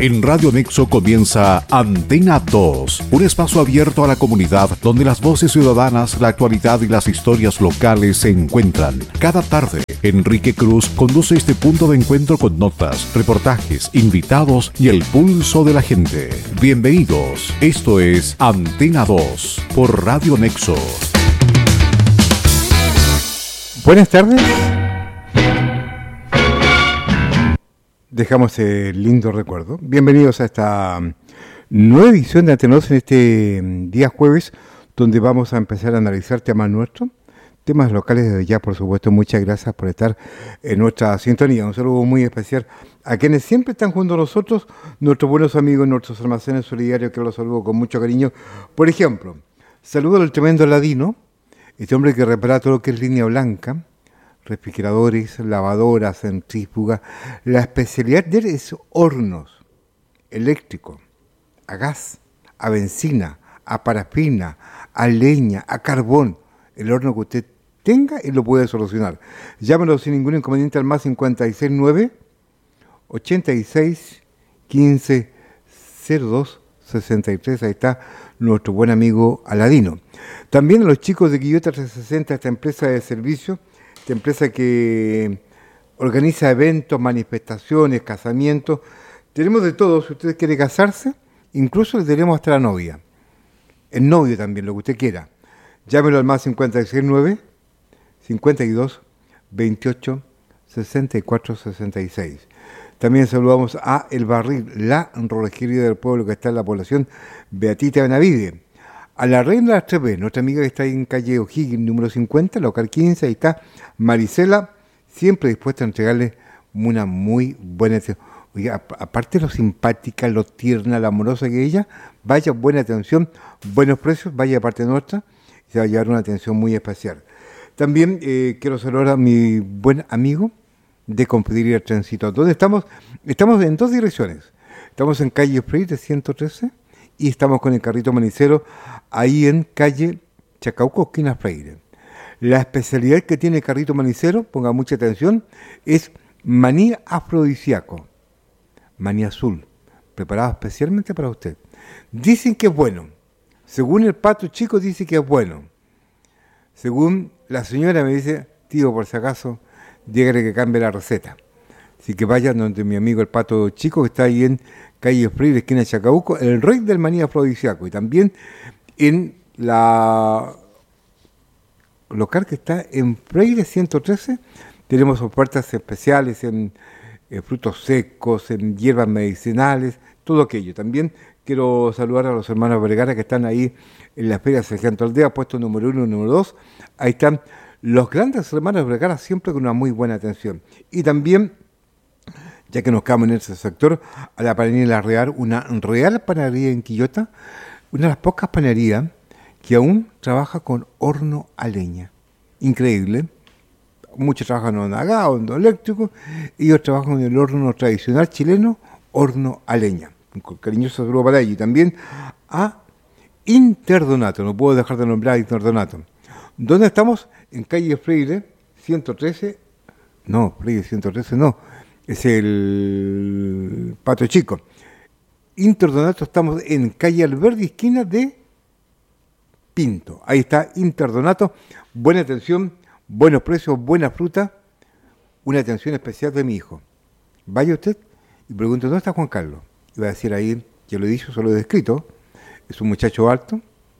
En Radio Nexo comienza Antena 2, un espacio abierto a la comunidad donde las voces ciudadanas, la actualidad y las historias locales se encuentran. Cada tarde, Enrique Cruz conduce este punto de encuentro con notas, reportajes, invitados y el pulso de la gente. Bienvenidos, esto es Antena 2 por Radio Nexo. Buenas tardes. Dejamos el lindo recuerdo. Bienvenidos a esta nueva edición de Antena 2 en este día jueves, donde vamos a empezar a analizar temas nuestros, temas locales desde ya, por supuesto. Muchas gracias por estar en nuestra sintonía. Un saludo muy especial a quienes siempre están junto a nosotros, nuestros buenos amigos, nuestros almacenes solidarios, que los saludo con mucho cariño. Por ejemplo, saludo al tremendo Ladino, este hombre que repara todo lo que es línea blanca, refrigeradores, lavadoras, centrífugas. La especialidad de él es hornos eléctricos, a gas, a benzina, a parafina, a leña, a carbón. El horno que usted tenga, él lo puede solucionar. Llámelo sin ningún inconveniente al más 569 86 15 02 63. Ahí está nuestro buen amigo Aladino. También a los chicos de Quillota 360, esta empresa de servicio, esta empresa que organiza eventos, manifestaciones, casamientos. Tenemos de todo. Si usted quiere casarse, incluso le tenemos hasta la novia. El novio también, lo que usted quiera. Llámelo al más 569 52 28 64 66. También saludamos a El Barril, la rolejería del pueblo que está en la población Beatita Benavide. A la Reina de las Trepes, nuestra amiga que está ahí en calle O'Higgins, número 50, local 15, ahí está Marisela, siempre dispuesta a entregarle una muy buena atención. Oiga, aparte de lo simpática, lo tierna, lo amorosa que ella, vaya buena atención, buenos precios, vaya de parte nuestra, y se va a llevar una atención muy especial. También quiero saludar a mi buen amigo de Confitería del Trencito, donde estamos en dos direcciones. Estamos en calle Freire 113 y estamos con el carrito manicero ahí en calle Chacauco, esquina Freire. La especialidad que tiene el carrito manicero, ponga mucha atención, es maní afrodisíaco, maní azul, preparado especialmente para usted. Dicen que es bueno. Según el Pato Chico dice que es bueno. Según la señora me dice, tío, por si acaso, dígale que cambie la receta. Así que vayan donde mi amigo el Pato Chico, que está ahí en calle Freire, esquina Chacabuco, el rey del maní afrodisíaco. Y también en la local que está en Freire 113, tenemos ofertas especiales en frutos secos, en hierbas medicinales, todo aquello. También quiero saludar a los hermanos Vergara que están ahí en la Feria Sargento Aldea, puesto número 1 y número 2. Ahí están los grandes hermanos Vergara, siempre con una muy buena atención. Y también, ya que nos quedamos en ese sector, a la panadería La Real, una real panadería en Quillota, una de las pocas panaderías que aún trabaja con horno a leña. Increíble. Muchos trabajan en gas, horno eléctrico, y ellos trabajan en el horno tradicional chileno, horno a leña. Un cariñoso saludo para ellos. Y también a Interdonato, no puedo dejar de nombrar a Interdonato. ¿Dónde estamos? En calle Freire 113, no, Freire 113 no, es el Pato Chico. Interdonato, estamos en calle Alberdi, esquina de Pinto. Ahí está Interdonato, buena atención, buenos precios, buena fruta, una atención especial de mi hijo. Vaya usted y pregunte, ¿dónde está Juan Carlos? Y va a decir ahí, ya lo he dicho, solo he descrito, es un muchacho alto,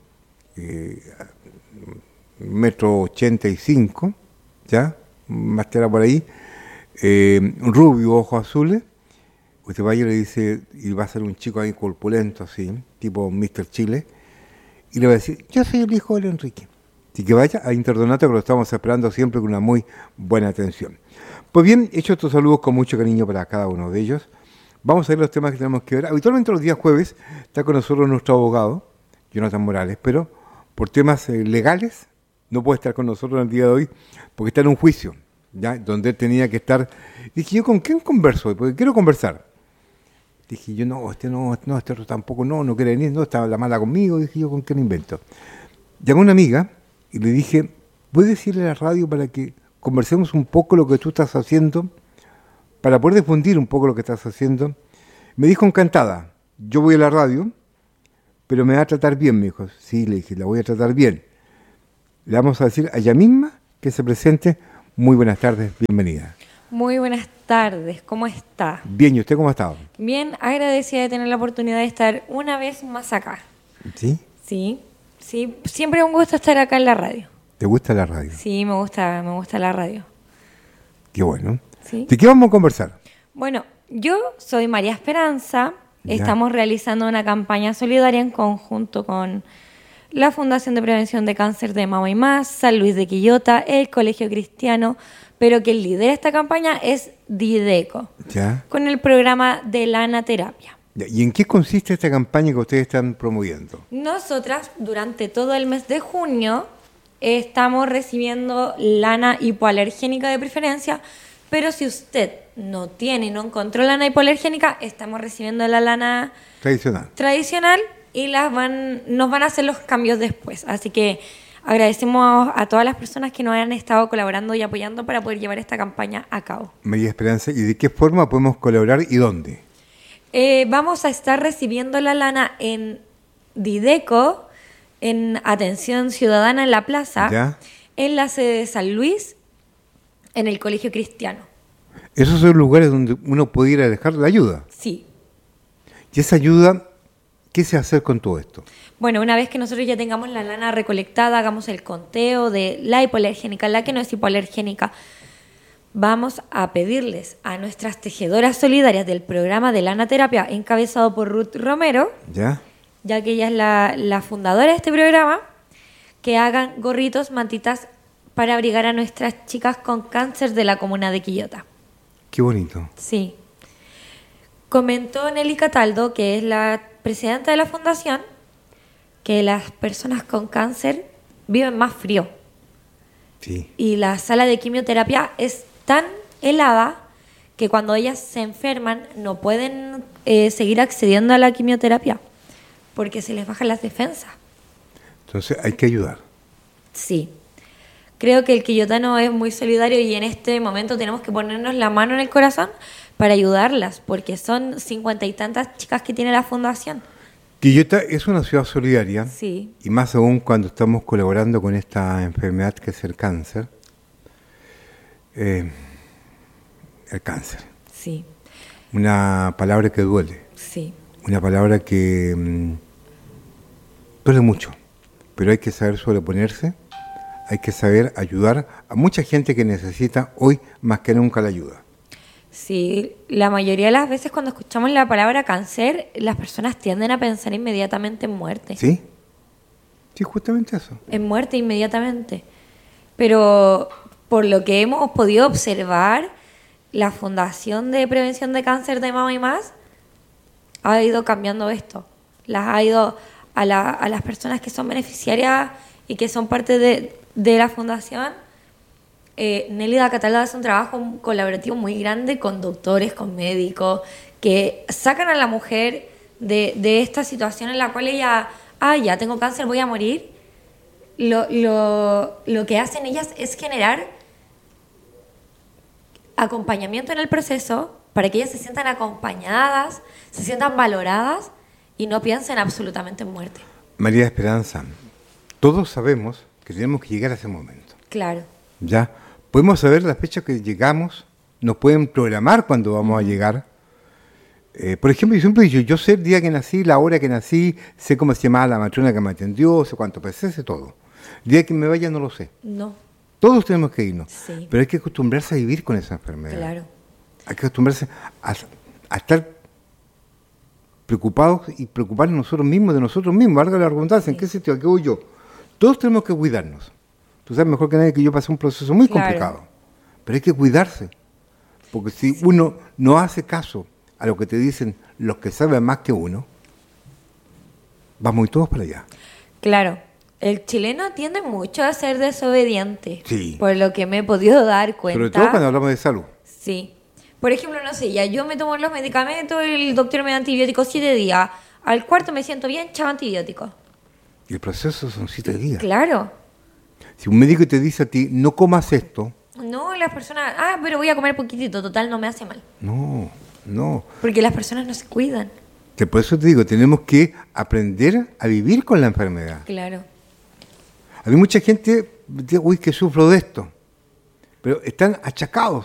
1,85 m, ¿ya? Más tela por ahí, rubio, ojos azules. Usted vaya y le dice, y va a ser un chico ahí corpulento, así, tipo Mr. Chile, y le va a decir, yo soy el hijo del Enrique. Así que vaya a Interdonato, que lo estamos esperando siempre con una muy buena atención. Pues bien, hecho estos saludos con mucho cariño para cada uno de ellos, vamos a ver los temas que tenemos que ver. Habitualmente los días jueves está con nosotros nuestro abogado, Jonathan Morales, pero por temas legales no puede estar con nosotros en el día de hoy porque está en un juicio, ¿ya? Donde él tenía que estar. Dije yo, ¿con quién converso? Porque quiero conversar. Dije yo, este otro tampoco, no quiere venir, no, está la mala conmigo. Dije yo, ¿con quién invento? Llamé a una amiga y le dije, ¿puedes decirle a la radio para que conversemos un poco lo que tú estás haciendo, para poder difundir un poco lo que estás haciendo Me dijo encantada, yo voy a la radio, pero me va a tratar bien, me dijo. Sí, le dije, la voy a tratar bien. Le vamos a decir a ella misma que se presente. Muy buenas tardes, bienvenida. Muy buenas tardes, ¿cómo está? Bien, ¿y usted cómo ha estado? Bien, agradecida de tener la oportunidad de estar una vez más acá. ¿Sí? Sí, siempre es un gusto estar acá en la radio. ¿Te gusta la radio? Sí, me gusta la radio. Qué bueno. ¿Sí? ¿De qué vamos a conversar? Bueno, yo soy María Esperanza, Ya. estamos realizando una campaña solidaria en conjunto con la Fundación de Prevención de Cáncer de Mama y Más, San Luis de Quillota, el Colegio Cristiano, pero quien lidera esta campaña es Dideco, ¿Ya? con el programa de Lana Terapia. Ya, ¿y en qué consiste esta campaña que ustedes están promoviendo? Nosotras, durante todo el mes de junio, estamos recibiendo lana hipoalergénica de preferencia, pero si usted no tiene y no encontró lana hipoalergénica, estamos recibiendo la lana tradicional y nos van a hacer los cambios después. Así que agradecemos a todas las personas que nos han estado colaborando y apoyando para poder llevar esta campaña a cabo. María Esperanza, ¿y de qué forma podemos colaborar y dónde? Vamos a estar recibiendo la lana en Dideco, en Atención Ciudadana en la Plaza, ¿Ya? en la sede de San Luis, en el Colegio Cristiano. Esos son lugares donde uno puede ir a dejar la ayuda. Sí. ¿Y esa ayuda, qué se hace con todo esto? Bueno, una vez que nosotros ya tengamos la lana recolectada, hagamos el conteo de la hipoalergénica, la que no es hipoalergénica, vamos a pedirles a nuestras tejedoras solidarias del programa de Lana Terapia, encabezado por Ruth Romero, ¿Ya? ya que ella es la fundadora de este programa, que hagan gorritos, mantitas para abrigar a nuestras chicas con cáncer de la comuna de Quillota. Qué bonito. Sí. Comentó Nelly Cataldo, que es la presidenta de la fundación, que las personas con cáncer viven más frío. Sí. Y la sala de quimioterapia es tan helada que cuando ellas se enferman no pueden seguir accediendo a la quimioterapia porque se les bajan las defensas. Entonces hay que ayudar. Sí. Creo que el quillotano es muy solidario y en este momento tenemos que ponernos la mano en el corazón para ayudarlas, porque son 50 y tantas chicas que tiene la fundación. Quillota es una ciudad solidaria, Sí. y más aún cuando estamos colaborando con esta enfermedad que es el cáncer. El cáncer. Sí, Una palabra que duele, sí, una palabra que duele mucho, pero hay que saber sobreponerse, hay que saber ayudar a mucha gente que necesita hoy más que nunca la ayuda. sí. La mayoría de las veces cuando escuchamos la palabra cáncer, las personas tienden a pensar inmediatamente en muerte. ¿Sí? Sí, justamente eso. En muerte inmediatamente. Pero por lo que hemos podido observar, la Fundación de Prevención de Cáncer de Mama y Más ha ido cambiando esto. Las ha ido a las personas que son beneficiarias y que son parte de la fundación. Nélida Catalá hace un trabajo colaborativo muy grande con doctores, con médicos, que sacan a la mujer de esta situación en la cual ella, ya tengo cáncer, voy a morir. Lo que hacen ellas es generar acompañamiento en el proceso para que ellas se sientan acompañadas, se sientan valoradas y no piensen absolutamente en muerte. María Esperanza, todos sabemos que tenemos que llegar a ese momento. Claro. ¿Ya? Podemos saber la fecha que llegamos, nos pueden programar cuando vamos a llegar. Por ejemplo, yo siempre he dicho, yo sé el día que nací, la hora que nací, sé cómo se llamaba la matrona que me atendió, sé cuánto pesé, sé todo. El día que me vaya no lo sé. No. Todos tenemos que irnos, Sí. pero hay que acostumbrarse a vivir con esa enfermedad. Claro. Hay que acostumbrarse a estar preocupados y preocuparnos nosotros mismos de nosotros mismos. Valga la redundancia, ¿en qué sitio? ¿A qué voy yo? Todos tenemos que cuidarnos. Tú sabes mejor que nadie que yo pasé un proceso muy Claro. complicado, pero hay que cuidarse, porque si uno no hace caso a lo que te dicen los que saben más que uno, vamos todos para allá. Claro. El chileno tiende mucho a ser desobediente. Sí. Por lo que me he podido dar cuenta. Sobre todo cuando hablamos de salud. Sí. Por ejemplo, no sé, ya yo me tomo los medicamentos, el doctor me da antibióticos 7 días. Al cuarto me siento bien, chavo antibiótico. Y el proceso son 7 días. Claro. Si un médico te dice a ti, no comas esto, No, las personas, pero voy a comer poquitito, total, no me hace mal. no. No. Porque las personas no se cuidan. Que por eso te digo, tenemos que aprender a vivir con la enfermedad. Claro. Hay mucha gente, uy, que sufro de esto, pero están achacados.